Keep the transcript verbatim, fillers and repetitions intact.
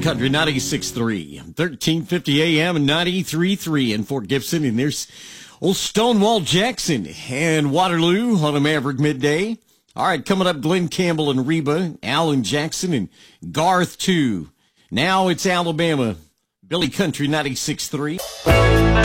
Country ninety-six point three, thirteen fifty A M and ninety-three point three in Fort Gibson. And there's old Stonewall Jackson and Waterloo on a Maverick midday. All right, coming up, Glenn Campbell and Reba, Alan Jackson and Garth too. Now it's Alabama. Billy Country ninety-six point three.